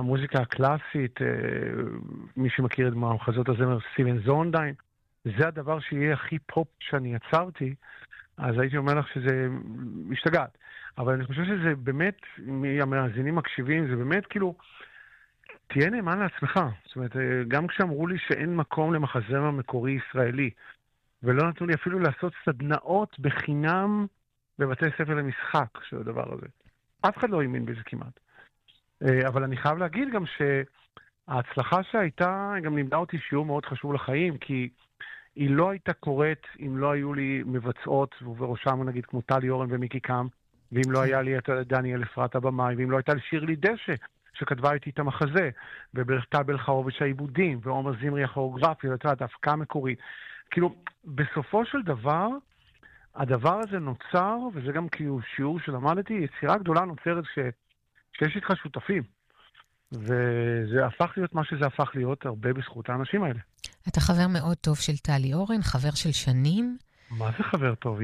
המוזיקה הקלאסית, מי שמכיר את מחזות הזמר סטיבן זונדהיים, זה הדבר שיהיה הכי פופ שאני יצרתי, אז הייתי אומר לך שזה משתגעת. אבל אני חושב שזה באמת, מהמאזינים מקשיבים, זה באמת כאילו, תהיה נאמן לעצמך. זאת אומרת, גם כשאמרו לי שאין מקום למחזמר מקורי ישראלי, ולא נתנו לי אפילו לעשות סדנאות בחינם בבתי ספר למשחק של הדבר הזה. אף אחד לא האמין בזה כמעט. אבל אני חייב להגיד גם שההצלחה שהייתה, גם לימדה אותי שיעור מאוד חשוב לחיים, כי היא לא הייתה קורית אם לא היו לי מבצעות, ובראשם נגיד כמו טלי אורן ומיקי קם, ואם לא היה לי את דניאל אפרת הבמאי, ואם לא הייתה לי שירלי דשא, שכתבה איתי את המחזה, וברכתה בלחרוביץ' העיבודים, ועומר זמרי הכוריאוגרפיה, ואת ההפקה המקורית. כאילו, בסופו של דבר, הדבר הזה נוצר, וזה גם כאילו שיעור שלמדתי, יצירה גדולה נוצרת שיש איתך שותפים. וזה הפך להיות מה שזה הפך להיות הרבה בזכות האנשים האלה. אתה חבר מאוד טוב של טלי אורן, חבר של שנים. מה זה חבר טוב?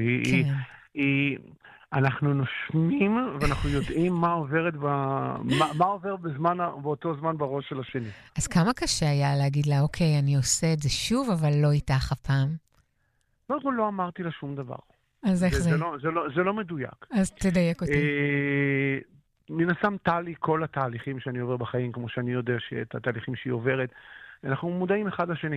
אנחנו נושמים ואנחנו יודעים מה עובר באותו זמן בראש של השני. אז כמה קשה היה להגיד לה, אוקיי, אני עושה את זה שוב, אבל לא איתך הפעם? לא אמרתי לה שום דבר. אז איך זה? זה לא מדויק. אז תדייק אותי. מן הסתם טלי, כל התהליכים שאני עובר בחיים, כמו שאני יודע שאת התהליכים שהיא עוברת, אנחנו מודעים אחד לשני.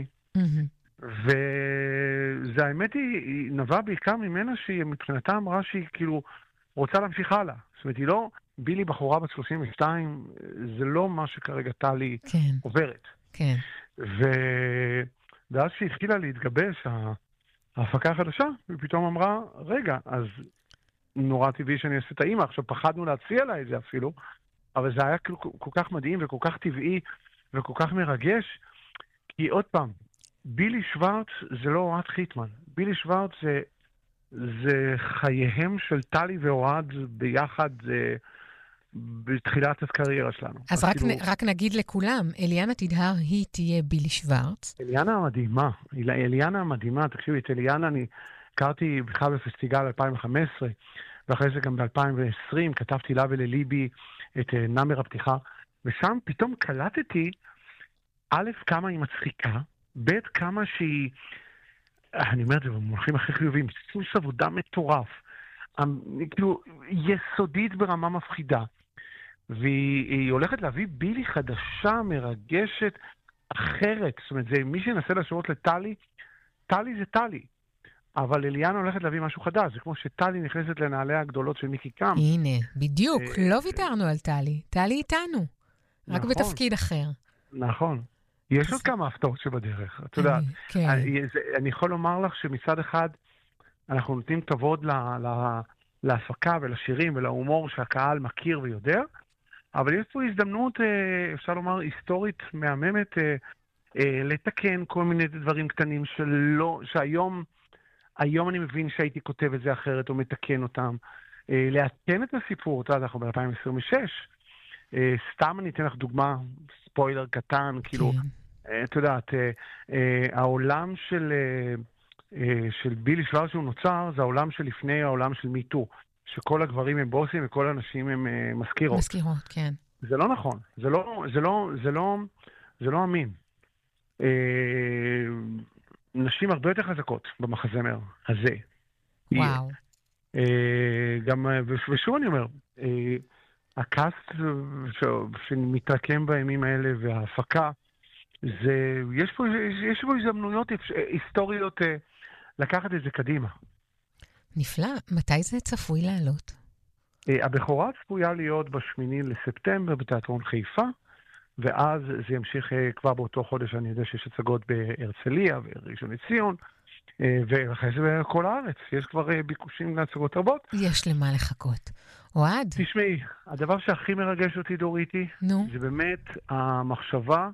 וזה האמת היא נבע בעיקר ממנה שהיא מבחינתה אמרה שהיא כאילו רוצה להמשיך הלאה. זאת אומרת, היא לא, בילי בחורה בת 32, זה לא מה שכרגע טלי עוברת. כן. ואז שהתחילה להתגבש ההפקה החדשה, היא פתאום אמרה, רגע, אז נורא טבעי שאני אעשה את האמא. עכשיו פחדנו להציע לה את זה אפילו, אבל זה היה כל כך מדהים וכל כך טבעי וכל כך מרגש, כי עוד פעם, בילי שוורץ זה לא אוהד חיטמן. בילי שוורץ זה חייהם של טלי ואוהד ביחד בתחילת הקריירה שלנו. אז רק נגיד לכולם, אליאנה תדהר היא תהיה בילי שוורץ. אליאנה המדהימה, תקשיבי, את אליאנה אני הכרתי בכלל בפסטיגל 2015, ואחרי זה גם ב-2020 כתבתי לה ולליבי את נאמר הפתיחה, ושם פתאום קלטתי א', כמה היא מצחיקה, ב', כמה שהיא, אני אומר את זה במונחים הכי חיוביים, סוס עבודה מטורף, כאילו יסודית ברמה מפחידה, והיא הולכת להביא בילי חדשה, מרגשת, אחרת. זאת אומרת, זה מי שינסה לשוות לטלי, טלי זה טלי. אבל אליאנה הולכת להביא משהו חדש. זה כמו שטלי נכנסת לנעליה הגדולות של מיקי קם. הנה, בדיוק. לא ויתרנו על טלי. טלי איתנו. רק בתפקיד אחר. נכון. יש עוד כמה הפתעות שבדרך. אתה יודע, אני יכול לומר לך שמצד אחד אנחנו נותנים כבוד להפקה ולשירים ולהומור שהקהל מכיר ויודע, אבל יש פה הזדמנות, אפשר לומר, היסטורית מהממת, לתקן כל מיני דברים קטנים שהיום אני מבין שהייתי כותב את זה אחרת או מתקן אותם. לעדכן את הסיפור, אתה יודע, אנחנו ב-2026. סתם אני אתן לך דוגמה, ספוילר קטן, כאילו, אתה יודעת, העולם של בילי שוורץ שהוא נוצר, זה העולם שלפני העולם של מיטו, שכל הגברים הם בוסים וכל הנשים הם מזכירות. מזכירות, כן. זה לא נכון, זה לא אמין. נשים הרבה יותר חזקות במחזמר הזה. וואו. גם, ושוב אני אומר, הקאסט שמתרקם בימים האלה וההפקה, יש פה הזדמנויות היסטוריות לקחת את זה קדימה. נפלא. מתי זה צפוי לעלות? הבכורה צפויה להיות ב8 לספטמבר בתיאטרון חיפה, ואז זה ימשיך כבר באותו חודש, אני יודע שיש הצגות בהרצליה וראשון לציון, ואחרי זה בכל הארץ. יש כבר ביקושים להצגות רבות. יש למה לחכות. אוהד? תשמעי, הדבר שהכי מרגש אותי, דוריתי, זה באמת המחשבה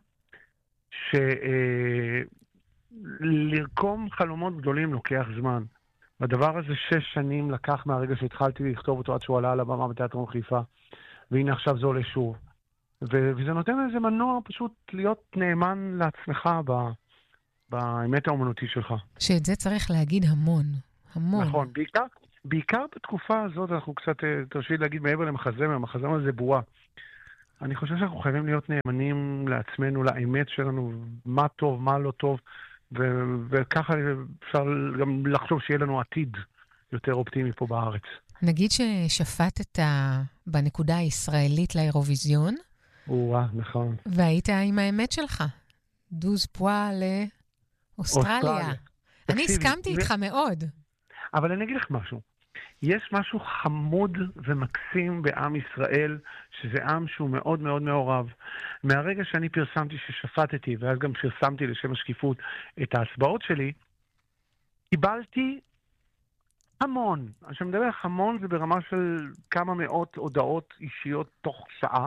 שלרקום חלומות גדולים לוקח זמן. הדבר הזה 6 שנים לקח מהרגע שהתחלתי לכתוב אותו עד שהוא עלה על הבמה בתיאטרון חיפה, והנה עכשיו זה עולה שוב. וזה נותן איזה מנוע פשוט להיות נאמן לעצמך באמת האומנותית שלך. שאת זה צריך להגיד המון, המון. נכון, בעיקר בתקופה הזאת אנחנו קצת, תרשי להגיד מעבר למחזמר, המחזמר זה בועה. אני חושב שאנחנו חייבים להיות נאמנים לעצמנו, לאמת שלנו, מה טוב, מה לא טוב, וככה אפשר גם לחשוב שיהיה לנו עתיד יותר אופטימי פה בארץ. נגיד ששפטת בנקודה הישראלית לאירוויזיון, נכון. והיית עם האמת שלך. דוז פואה לאוסטרליה. אני הסכמתי איתך מאוד. אבל אני אגיד לך משהו. יש משהו חמוד ומקסים בעם ישראל, שזה עם שהוא מאוד מאוד מעורב. מהרגע שאני פרסמתי ששפטתי, ואז גם פרסמתי לשם השקיפות את ההצבעות שלי, קיבלתי המון. אני מדבר המון, זה ברמה של כמה מאות הודעות אישיות תוך שעה.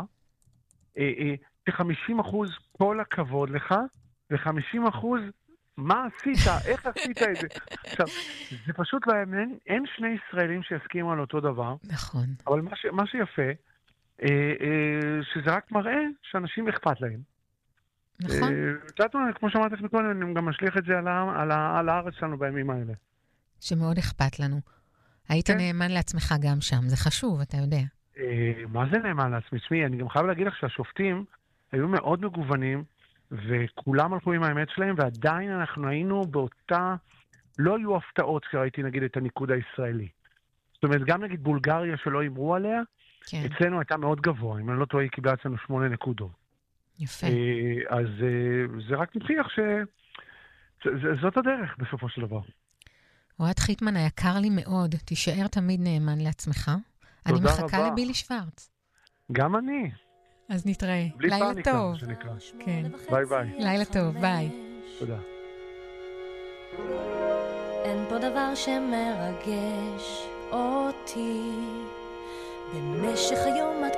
ש50% כל הכבוד לך, ו50% מה עשית? איך עשית את זה? עכשיו, זה פשוט לא יאמן, אין שני ישראלים שיסכימו על אותו דבר. נכון. אבל מה שיפה, שזה רק מראה שאנשים אכפת להם. נכון. כמו שאמרת מקודם, אני גם משליך את זה על הארץ שלנו בימים האלה. שמאוד אכפת לנו. היית נאמן לעצמך גם שם, זה חשוב, אתה יודע. מה זה נאמן לעצמי? תשמעי, אני גם חייב להגיד לך שהשופטים היו מאוד מגוונים, וכולם הלכו עם האמת שלהם, ועדיין אנחנו היינו באותה, לא היו הפתעות כשראיתי נגיד את הניקוד הישראלי. זאת אומרת, גם נגיד בולגריה שלא אמרו עליה, כן. אצלנו הייתה מאוד גבוה, אם אני לא טועה, היא קיבלה אצלנו 8 נקודות. יפה. אז זה רק מוכיח שזאת הדרך בסופו של דבר. אוהד חיטמן היקר לי מאוד, תישאר תמיד נאמן לעצמך. אני מחכה לבילי שוורץ. גם אני. אז נתראה. לילה טוב. כן. ביי ביי. לילה טוב, ביי. תודה. אין פה דבר שמרגש אותי במשך היום